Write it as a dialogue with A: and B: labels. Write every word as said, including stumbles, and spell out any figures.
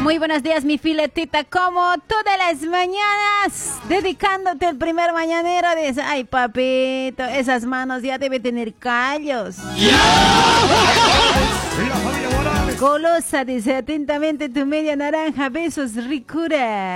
A: Muy buenos días, mi filetita, como todas las mañanas, dedicándote el primer mañanero. Dice, ay, papito, esas manos ya debe tener callos. Golosa, dice, atentamente tu media naranja, besos, ricura.